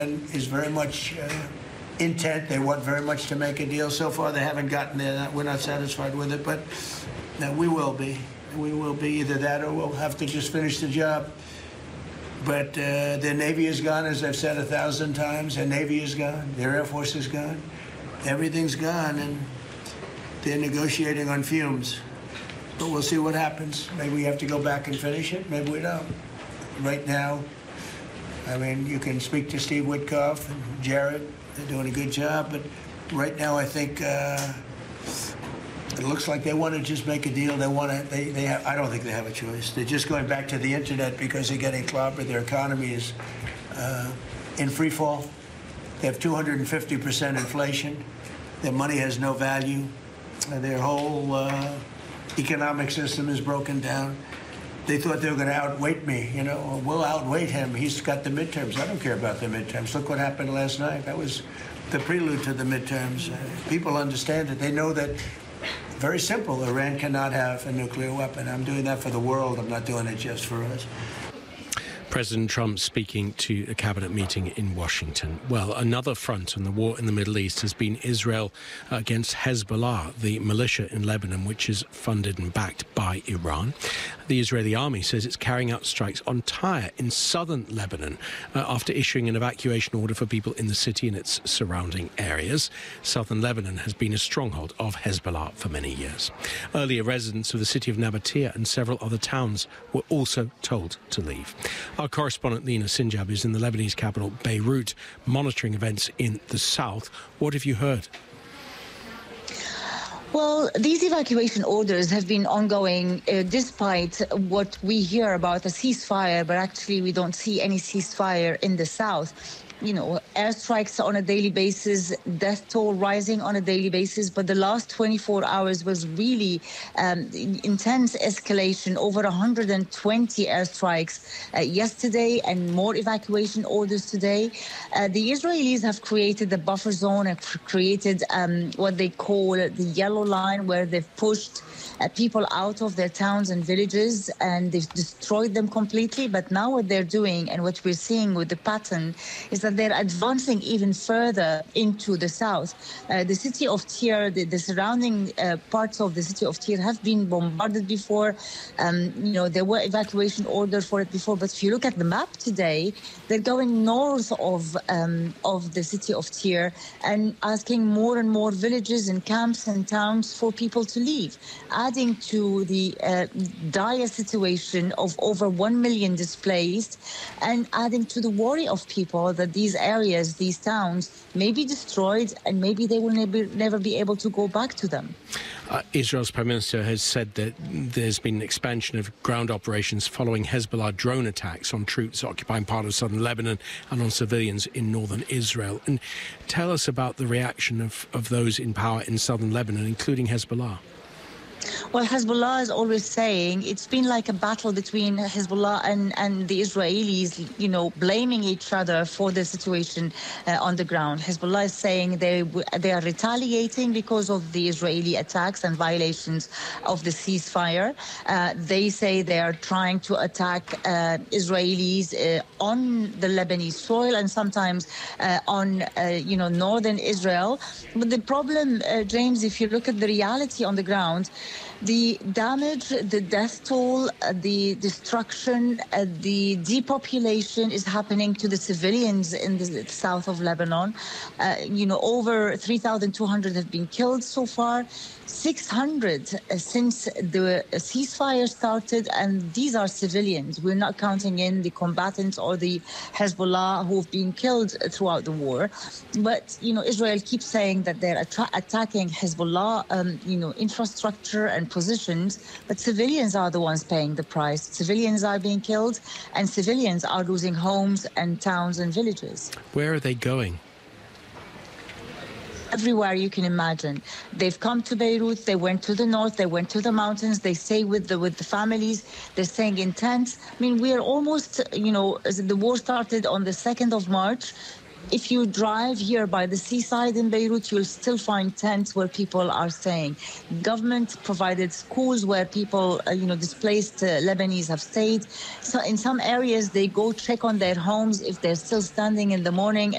is very much intent. They want very much to make a deal. So far, they haven't gotten there. We're not satisfied with it, but we will be. We will be either that or we'll have to just finish the job. But their Navy is gone, as I've said 1,000 times. Their Navy is gone. Their Air Force is gone. Everything's gone, and they're negotiating on fumes. But we'll see what happens. Maybe we have to go back and finish it. Maybe we don't. Right now, I mean, you can speak to Steve Witkoff and Jared. They're doing a good job. But right now, I think it looks like they want to just make a deal. They want to. They have, I don't think they have a choice. They're just going back to the internet because they're getting clobbered. Their economy is in free fall. They have 250% inflation. Their money has no value. Their whole economic system is broken down. They thought they were going to outweight me. You know, we'll outweight him. He's got the midterms. I don't care about the midterms. Look what happened last night. That was the prelude to the midterms. People understand it. They know that. Very simple. Iran cannot have a nuclear weapon. I'm doing that for the world. I'm not doing it just for us. President Trump speaking to a cabinet meeting in Washington. Well, another front on the war in the Middle East has been Israel against Hezbollah, the militia in Lebanon, which is funded and backed by Iran. The Israeli army says it's carrying out strikes on Tyre in southern Lebanon after issuing an evacuation order for people in the city and its surrounding areas. Southern Lebanon has been a stronghold of Hezbollah for many years. Earlier, residents of the city of Nabatea and several other towns were also told to leave. Our correspondent Lina Sinjab is in the Lebanese capital, Beirut, monitoring events in the south. What have you heard? Well, these evacuation orders have been ongoing despite what we hear about a ceasefire, but actually we don't see any ceasefire in the south. You know, airstrikes on a daily basis, death toll rising on a daily basis. But the last 24 hours was really intense escalation, over 120 airstrikes yesterday and more evacuation orders today. The Israelis have created a buffer zone and created what they call the yellow line, where they've pushed people out of their towns and villages and they've destroyed them completely. But now what they're doing and what we're seeing with the pattern is that they're advancing even further into the south. The city of Tyre, the surrounding parts of the city of Tyre have been bombarded before. You know, there were evacuation orders for it before. But if you look at the map today, they're going north of the city of Tyre and asking more and more villages and camps and towns for people to leave, adding to the dire situation of over 1 million displaced and adding to the worry of people that these areas, these towns, may be destroyed and maybe they will never be able to go back to them. Israel's Prime Minister has said that there's been an expansion of ground operations following Hezbollah drone attacks on troops occupying part of southern Lebanon and on civilians in northern Israel. And tell us about the reaction of those in power in southern Lebanon, including Hezbollah. Well, Hezbollah is always saying it's been like a battle between Hezbollah and the Israelis, you know, blaming each other for the situation on the ground. Hezbollah is saying they are retaliating because of the Israeli attacks and violations of the ceasefire. They say they are trying to attack Israelis on the Lebanese soil and sometimes on, northern Israel. But the problem, James, if you look at the reality on the ground, the damage, the death toll, the destruction, the depopulation is happening to the civilians in the south of Lebanon. Over 3,200 have been killed so far. 600 since the ceasefire started, and these are civilians. We're not counting in the combatants or the Hezbollah who have been killed throughout the war. But, Israel keeps saying that they're attacking Hezbollah, infrastructure and positions, but civilians are the ones paying the price. Civilians are being killed, and civilians are losing homes and towns and villages. Where are they going? Everywhere you can imagine. They've come to Beirut, they went to the north, they went to the mountains, they stay with the families, they're staying in tents. I mean, we are almost, the war started on the 2nd of March. If you drive here by the seaside in Beirut, you'll still find tents where people are staying. Government provided schools where people, displaced Lebanese have stayed. So in some areas, they go check on their homes if they're still standing in the morning